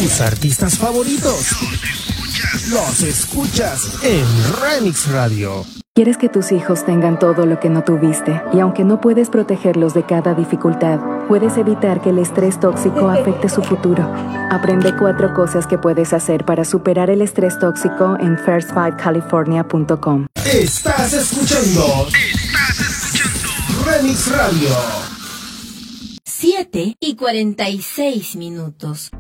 Tus artistas favoritos los escuchas en Remix Radio. Quieres que tus hijos tengan todo lo que no tuviste, y aunque no puedes protegerlos de cada dificultad, puedes evitar que el estrés tóxico afecte su futuro. Aprende 4 cosas que puedes hacer para superar el estrés tóxico en first5california.com. Estás escuchando Remix Radio. 7:46.